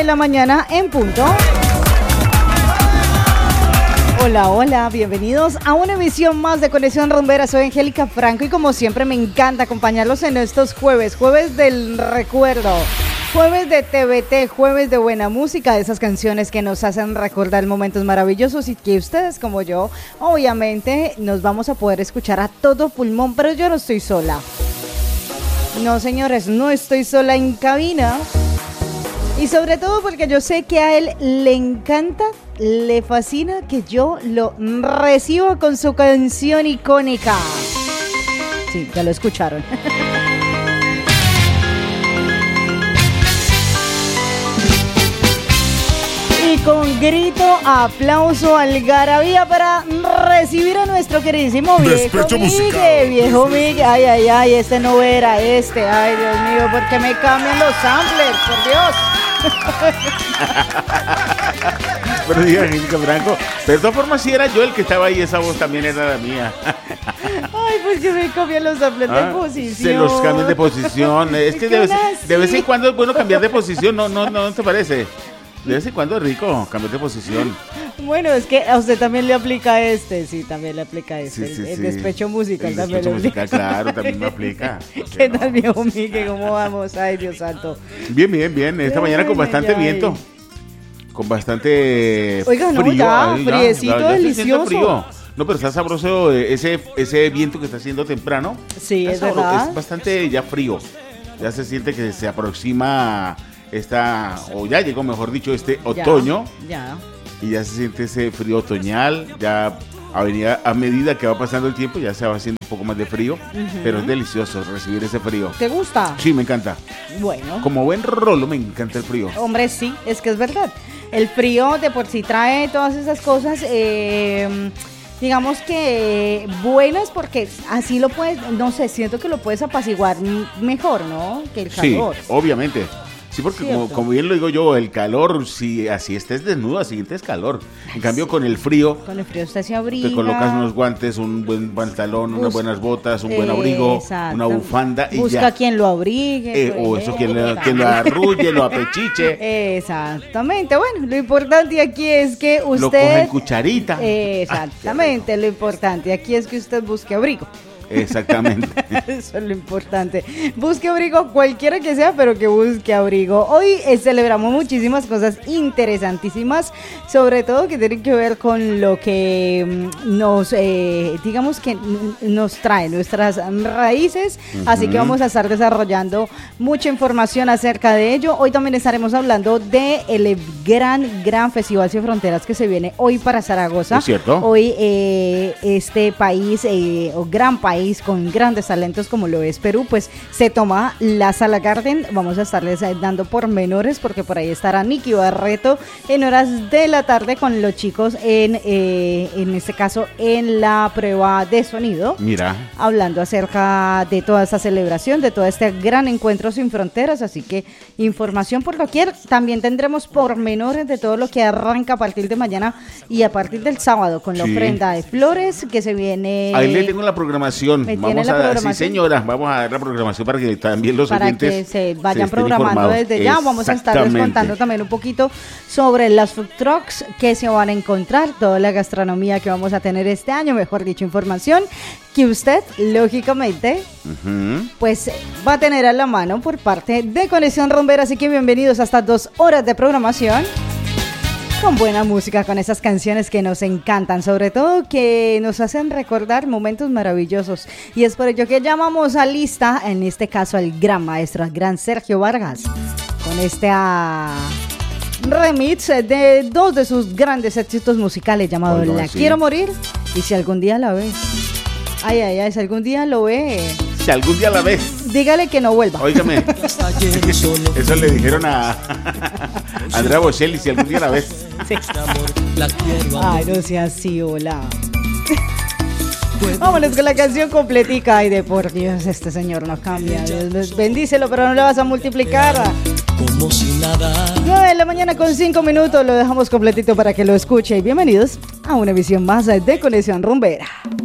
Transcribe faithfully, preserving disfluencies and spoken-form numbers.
de la mañana en punto. Hola, hola, bienvenidos a una emisión más de Conexión Rumbera. Soy Angélica Franco y como siempre me encanta acompañarlos en estos jueves, jueves del recuerdo, jueves de T V T, jueves de buena música, de esas canciones que nos hacen recordar momentos maravillosos y que ustedes como yo, obviamente, nos vamos a poder escuchar a todo pulmón, pero yo no estoy sola. No, señores, no estoy sola en cabina. Y sobre todo porque yo sé que a él le encanta, le fascina que yo lo reciba con su canción icónica. Sí, ya lo escucharon. Y con grito, aplauso, algarabía para recibir a nuestro queridísimo viejo Migue, viejo Migue. Ay, ay, ay, este no era este. Ay, Dios mío, ¿por qué me cambian los samplers? Por Dios. Pero diga, Angélica Franco, de todas formas, si era yo el que estaba ahí, esa voz también era la mía. Ay, pues que me cambian los samplers ah, de posición. Se los cambian de posición. Es que de vez, de vez en cuando es bueno cambiar de posición, ¿no, no, no te parece? De vez en cuando es rico cambiar de posición. Bueno, es que a usted también le aplica este, sí, también le aplica este. Sí, sí, el, el sí. despecho musical el también despecho musical, claro, también me aplica. ¿Qué no? Tal, viejo Migue? ¿Cómo vamos? Ay, Dios santo. Bien, bien, bien. Esta ay, mañana con bastante ay, viento. Con bastante Oiga, no, frío. ya, Ay, friecito, ya, ya delicioso. Frío. No, pero está sabroso ese, ese viento que está haciendo temprano. Sí, es, es verdad. Es bastante ya frío. Ya se siente que se aproxima esta, o ya llegó, mejor dicho, este otoño. Ya. ya. Y ya se siente ese frío otoñal. Ya a, venir, a medida que va pasando el tiempo, ya se va haciendo un poco más de frío. Uh-huh. Pero es delicioso recibir ese frío. ¿Te gusta? Sí, me encanta. Bueno. Como buen rolo, me encanta el frío. Hombre, sí, es que es verdad. El frío de por sí trae todas esas cosas, eh, digamos que buenas, porque así lo puedes, no sé, siento que lo puedes apaciguar mejor, ¿no? Que el calor. Sí, obviamente. Sí, porque como, como bien lo digo yo, el calor, si así estés desnudo, así sientes calor. En cambio, sí. con el frío, con el frío usted se abriga. Te colocas unos guantes, un buen pantalón, Bus- unas buenas botas, un buen abrigo, exacto. una bufanda y Busca ya. Busca quien lo abrigue. Eh, o eso, quien lo, quien lo arrulle, lo apechiche. Exactamente. Bueno, lo importante aquí es que usted... Lo coge en cucharita. Exactamente, lo importante aquí es que usted busque abrigo. Exactamente. Eso es lo importante. Busque abrigo, cualquiera que sea, pero que busque abrigo. Hoy eh, celebramos muchísimas cosas interesantísimas, sobre todo que tienen que ver con lo que nos, eh, digamos que nos trae nuestras raíces. Uh-huh. Así que vamos a estar desarrollando mucha información acerca de ello. Hoy también estaremos hablando de el gran, gran Festival Sin Fronteras que se viene hoy para Zaragoza. ¿Es cierto? Hoy eh, este país, eh, o gran país, con grandes talentos como lo es Perú, pues se toma la Sala Garden. Vamos a estarles dando pormenores porque por ahí estará Nicky Barreto en horas de la tarde con los chicos en, eh, en este caso en la prueba de sonido. Mira. Hablando acerca de toda esta celebración, de todo este gran encuentro sin fronteras, así que información por doquier. También tendremos pormenores de todo lo que arranca a partir de mañana y a partir del sábado con la sí. ofrenda de flores que se viene. Ahí le tengo la programación. Vamos a dar, sí señora, vamos a dar la programación para que también los para oyentes que se vayan se programando desde ya. Vamos a estarles contando también un poquito sobre las food trucks que se van a encontrar, toda la gastronomía que vamos a tener este año, mejor dicho, información que usted, lógicamente, uh-huh. pues va a tener a la mano por parte de Conexión Rumbera. Así que bienvenidos a estas dos horas de programación. Con buena música, con esas canciones que nos encantan, sobre todo que nos hacen recordar momentos maravillosos. Y es por ello que llamamos a lista, en este caso al gran maestro, al gran Sergio Vargas, con este uh, remix de dos de sus grandes éxitos musicales llamado oh, no, La sí. Quiero Morir y Si Algún Día La Ves. Ay, ay, ay, si algún día lo ve. Si algún día la ves. Dígale que no vuelva. Óigame. Eso le dijeron a Andrea Bocelli, si algún día la ves. Sí. Ay, no sea así, hola. Vámonos con la canción completica. Ay, de por Dios, este señor no cambia. Dios, bendícelo, pero no le vas a multiplicar. Como si nada. nueve de la mañana con cinco minutos. Lo dejamos completito para que lo escuche. Y bienvenidos a una visión más de Conexión Rumbera.